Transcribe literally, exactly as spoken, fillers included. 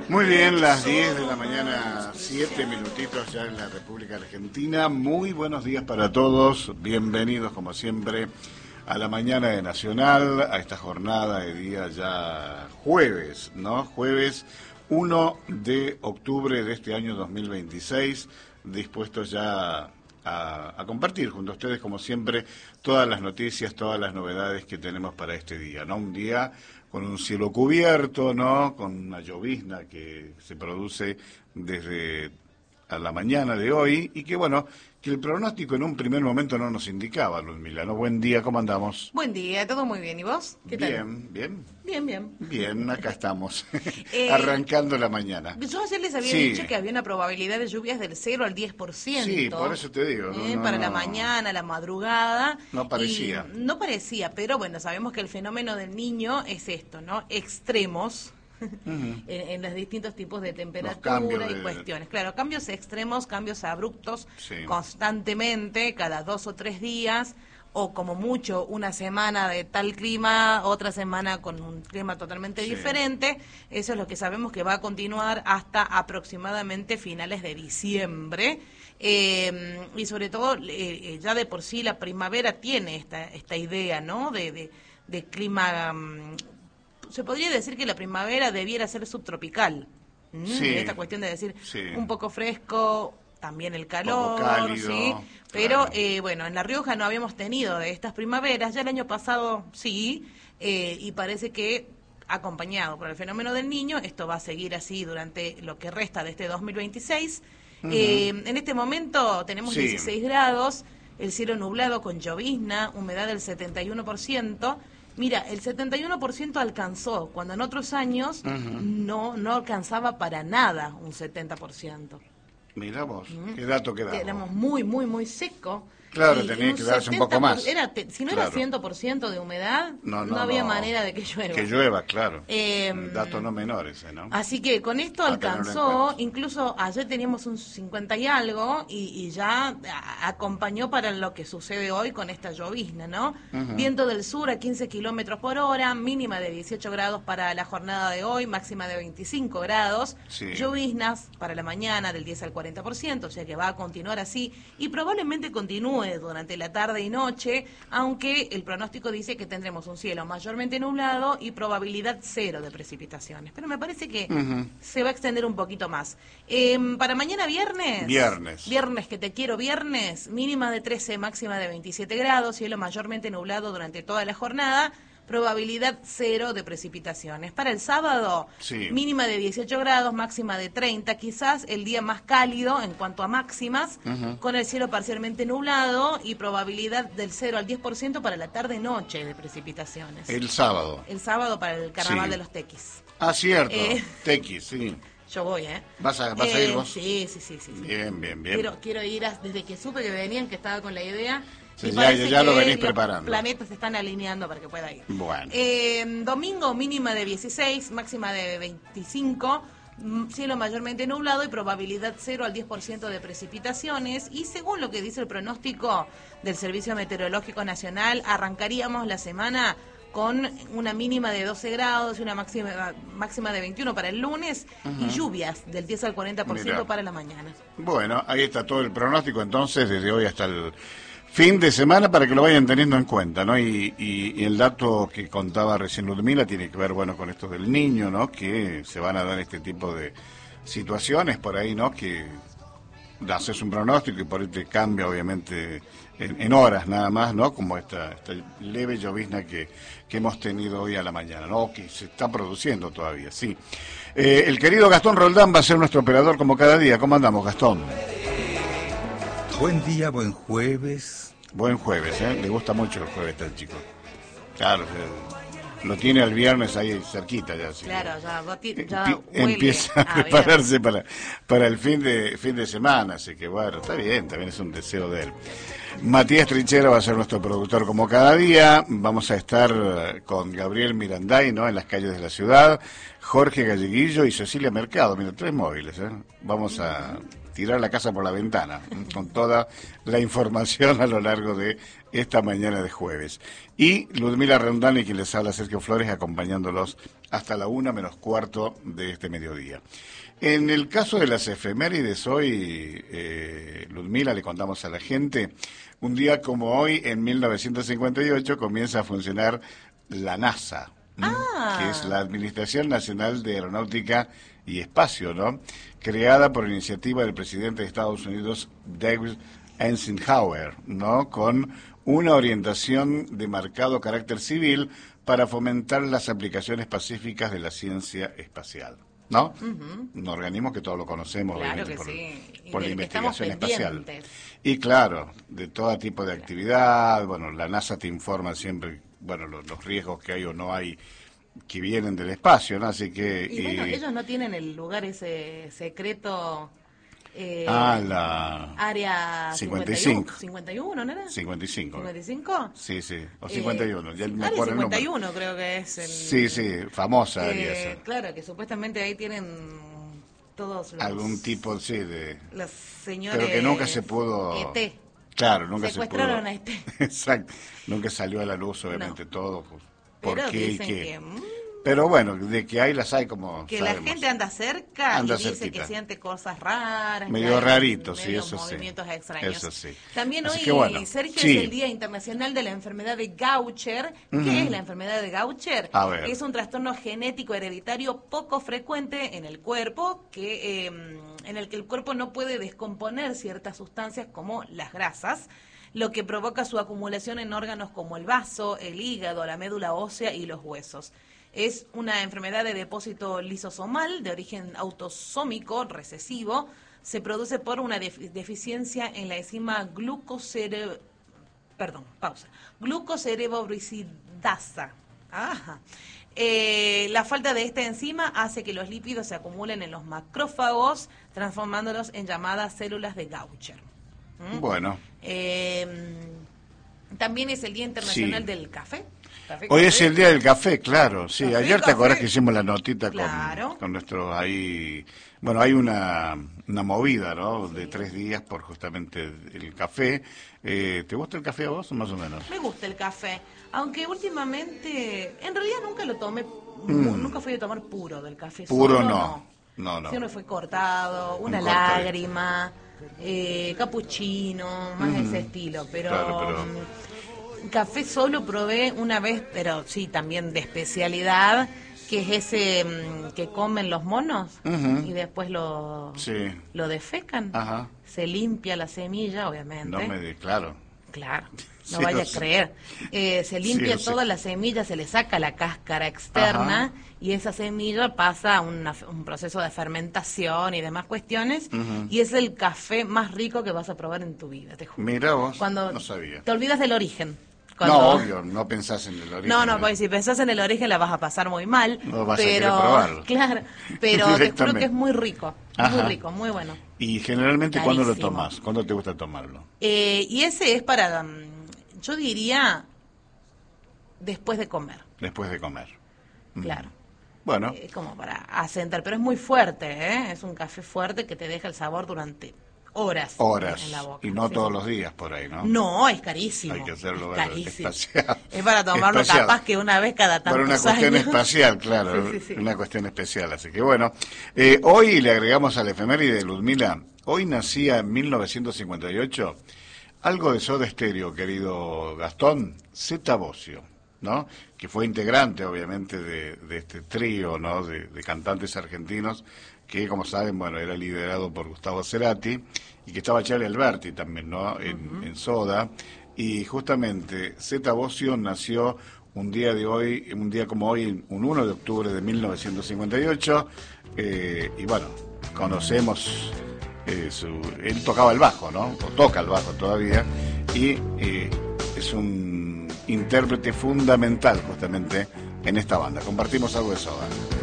Muy bien, las diez de la mañana, siete minutitos ya en la República Argentina. Muy buenos días para todos, bienvenidos como siempre a la mañana de Nacional, a esta jornada de día ya jueves, ¿no? Jueves uno de octubre de este año dos mil veintiséis, dispuestos ya a, a compartir junto a ustedes como siempre todas las noticias, todas las novedades que tenemos para este día, ¿no? Un día con un cielo cubierto, ¿no? Con una llovizna que se produce desde a la mañana de hoy y que, bueno, que el pronóstico en un primer momento no nos indicaba, Ludmila, ¿no? Buen día, ¿cómo andamos? Buen día, todo muy bien. ¿Y vos? ¿Qué tal? Bien, bien. Bien, bien. Bien, acá estamos, eh, arrancando la mañana. Yo ayer les había Sí. dicho que había una probabilidad de lluvias del cero al diez por ciento. Sí, por eso te digo. Eh, No, no, para no. la mañana, la madrugada. No parecía. Y no parecía, pero bueno, sabemos que el fenómeno del niño es esto, ¿no? Extremos. Uh-huh. en, en los distintos tipos de temperatura y de... cuestiones. Claro, cambios extremos, cambios abruptos, sí. constantemente, cada dos o tres días, o como mucho una semana de tal clima, otra semana con un clima totalmente sí. diferente. Eso es lo que sabemos que va a continuar hasta aproximadamente finales de diciembre. Eh, y sobre todo, eh, ya de por sí la primavera tiene esta, esta idea, ¿no? De, de, de clima... Um, se podría decir que la primavera debiera ser subtropical. ¿Mm? Sí, esta cuestión de decir sí. un poco fresco, también el calor, cálido, ¿sí? Pero claro. eh, bueno, en La Rioja no habíamos tenido de estas primaveras, ya el año pasado sí, eh, y parece que acompañado por el fenómeno del niño, esto va a seguir así durante lo que resta de este dos mil veintiséis. Uh-huh. eh, en este momento tenemos sí. dieciséis grados, el cielo nublado con llovizna, humedad del setenta y uno por ciento. Mira, el setenta y uno por ciento alcanzó, cuando en otros años uh-huh. no no alcanzaba para nada un setenta por ciento. Mira vos, uh-huh. qué dato quedamos. Éramos muy, muy, muy secos. Claro, y tenía que darse un poco más. Era, te, si no claro. era cien por ciento de humedad, no, no, no había no. manera de que llueva. Que llueva, claro. Eh, dato no menor ese, ¿no? Así que con esto a alcanzó, incluso ayer teníamos un cincuenta y algo, y, y ya a, acompañó para lo que sucede hoy con esta llovizna, ¿no? Uh-huh. Viento del sur a quince kilómetros por hora, mínima de dieciocho grados para la jornada de hoy, máxima de veinticinco grados. Sí. Lloviznas para la mañana del diez al cuarenta por ciento, o sea que va a continuar así, y probablemente continúe durante la tarde y noche, aunque el pronóstico dice que tendremos un cielo mayormente nublado y probabilidad cero de precipitaciones. Pero me parece que uh-huh. se va a extender un poquito más. Eh, para mañana viernes. Viernes. Viernes, que te quiero viernes, mínima de trece, máxima de veintisiete grados, cielo mayormente nublado durante toda la jornada. Probabilidad cero de precipitaciones. Para el sábado, sí. mínima de dieciocho grados, máxima de treinta, quizás el día más cálido en cuanto a máximas, uh-huh. con el cielo parcialmente nublado y probabilidad del cero al diez por ciento para la tarde-noche de precipitaciones. El sábado. El sábado para el carnaval sí. de los tequis. Ah, cierto, eh, tequis, sí. Yo voy, ¿eh? ¿Vas a, vas eh, a ir vos? Sí, sí, sí, sí. Bien, bien, bien. Quiero, quiero ir a, desde que supe que venían, que estaba con la idea... Sí, ya ya, ya lo venís preparando. Los planetas se están alineando para que pueda ir. Bueno. Eh, domingo mínima de dieciséis, máxima de veinticinco, cielo mayormente nublado y probabilidad cero al diez por ciento de precipitaciones. Y según lo que dice el pronóstico del Servicio Meteorológico Nacional, arrancaríamos la semana con una mínima de doce grados y una máxima máxima de veintiuno para el lunes, uh-huh. y lluvias del diez al cuarenta por ciento Mirá. Para la mañana. Bueno, ahí está todo el pronóstico entonces desde hoy hasta el fin de semana para que lo vayan teniendo en cuenta, ¿no? Y, y, y el dato que contaba recién Ludmila tiene que ver, bueno, con esto del niño, ¿no? Que se van a dar este tipo de situaciones por ahí, ¿no? Que haces un pronóstico y por ahí te cambia, obviamente, en, en horas nada más, ¿no? Como esta, esta leve llovizna que, que hemos tenido hoy a la mañana, ¿no? Que se está produciendo todavía, sí. Eh, el querido Gastón Roldán va a ser nuestro operador como cada día. ¿Cómo andamos, Gastón? Buen día, buen jueves. Buen jueves, ¿eh? Le gusta mucho el jueves al chico. Claro, eh, lo tiene el viernes ahí cerquita ya. Así claro, ya, ya Empie- empieza a ah, prepararse para, para el fin de fin de semana, así que bueno, está bien, también es un deseo de él. Matías Trinchera va a ser nuestro productor como cada día. Vamos a estar con Gabriel Miranday, ¿no? En las calles de la ciudad, Jorge Galleguillo y Cecilia Mercado. Mira, tres móviles, ¿eh? Vamos a tirar la casa por la ventana, con toda la información a lo largo de esta mañana de jueves. Y Ludmila Rondani, quien les habla, Sergio Flores, acompañándolos hasta la una menos cuarto de este mediodía. En el caso de las efemérides, hoy, eh, Ludmila, le contamos a la gente, un día como hoy, en mil novecientos cincuenta y ocho, comienza a funcionar la NASA, ah. que es la Administración Nacional de Aeronáutica y Espacio, ¿no? Creada por iniciativa del presidente de Estados Unidos, David Eisenhower, ¿no? Con una orientación de marcado carácter civil para fomentar las aplicaciones pacíficas de la ciencia espacial, ¿no? Uh-huh. Un organismo que todos lo conocemos, claro obviamente, por, sí. por la investigación espacial. Pendientes. Y claro, de todo tipo de actividad, bueno, la NASA te informa siempre, bueno, los, los riesgos que hay o no hay que vienen del espacio, ¿no? Así que... Y, y bueno, ellos no tienen el lugar ese secreto... Eh, ah, la... Área cincuenta y cinco. cincuenta y uno, ¿no era? cincuenta y cinco. ¿cincuenta y cinco? Sí, sí, o cincuenta y uno, eh, ya me área acuerdo cincuenta y el uno número. creo que es el... Sí, sí, famosa área eh, esa. Claro, que supuestamente ahí tienen todos los... Algún tipo, sí, de... Los señores... Pero que nunca se pudo... E T. Claro, nunca se pudo... Secuestraron a E T. Exacto, nunca salió a la luz, obviamente, no. todo. Pues, ¿por Pero qué y dicen qué? que... Mm, Pero bueno, de que hay las hay como que sabemos. la gente anda cerca anda y dice cerquita. Que siente cosas raras. Medio raritos, sí, medio eso movimientos sí. extraños. Eso sí. También Así hoy, que bueno, Sergio, sí. es el Día Internacional de la Enfermedad de Gaucher. ¿Qué Uh-huh. es la enfermedad de Gaucher? A ver. Es un trastorno genético hereditario poco frecuente en el cuerpo, que eh, en el que el cuerpo no puede descomponer ciertas sustancias como las grasas, lo que provoca su acumulación en órganos como el vaso, el hígado, la médula ósea y los huesos. Es una enfermedad de depósito lisosomal, de origen autosómico recesivo. Se produce por una def- deficiencia en la enzima glucosere... Perdón, pausa. Glucocerebrosidasa. Ajá. Eh, la falta de esta enzima hace que los lípidos se acumulen en los macrófagos, transformándolos en llamadas células de Gaucher. ¿Mm? Bueno. Eh, también es el Día Internacional Sí. del Café. Café, Hoy café. es el día del café, claro, sí. Café, Ayer te café. acordás que hicimos la notita Claro. con, con nuestros ahí... Bueno, hay una, una movida, ¿no? Sí. De tres días por justamente el café. Eh, ¿Te gusta el café a vos, más o menos? Me gusta el café, aunque últimamente... En realidad nunca lo tomé, Mm. nunca fui a tomar puro del café. Puro solo, no. No, no. Siempre fue cortado, una Un cortadito. lágrima, eh, capuchino, más de Mm. ese estilo. Pero, Claro, pero- mm, café solo probé una vez, pero sí, también de especialidad, que es ese mm, que comen los monos Ujú. y después lo, Sí. lo defecan. Ajá. Se limpia la semilla, obviamente. No me de, claro. Claro, no Sí, vaya o a sea. creer. Eh, se limpia Sí, o sea. toda la semilla, se le saca la cáscara externa Ajá. y esa semilla pasa a una- un proceso de fermentación y demás cuestiones Ujú. y es el café más rico que vas a probar en tu vida, te juro. Mira vos, Cuando no sabía. te olvidas del origen. Cuando- No, obvio, no pensás en el origen. No, no, porque si pensás en el origen la vas a pasar muy mal. No vas a pero, querer probarlo. Claro, pero te juro Directamente. que es muy rico, muy Ajá. rico, muy bueno. Y generalmente, ¿cuándo lo Carísimo. tomás? ¿Cuándo te gusta tomarlo? Eh, y ese es para, mm, yo diría, después de comer. Después de comer. Mm. Claro. Bueno, Es como para asentar, pero es muy fuerte, ¿eh? Es un café fuerte que te deja el sabor durante horas horas. en la boca. Y no Sí, todos sí. los días por ahí, ¿no? No, es carísimo. Hay que hacerlo es bueno, carísimo. espacial. Es para tomarlo Espacial. capaz que una vez cada tantos Por una cuestión años. espacial, claro, Sí, sí, sí. una cuestión especial. Así que bueno, eh, hoy le agregamos a la efeméride de Ludmila, hoy nacía en mil novecientos cincuenta y ocho, algo de Soda Stereo, querido Gastón, Zeta Bosio, ¿no? Que fue integrante, obviamente, de, de este trío, ¿no? De, de cantantes argentinos, que, como saben, bueno, era liderado por Gustavo Cerati, y que estaba Charlie Alberti también, ¿no? En, uh-huh. en Soda, y justamente Zeta Bosio nació un día de hoy, un día como hoy, un uno de octubre de mil novecientos cincuenta y ocho, eh, y bueno, conocemos eh, su, él tocaba el bajo, ¿no? O toca el bajo todavía, y eh, es un intérprete fundamental justamente en esta banda. Compartimos algo de Soda.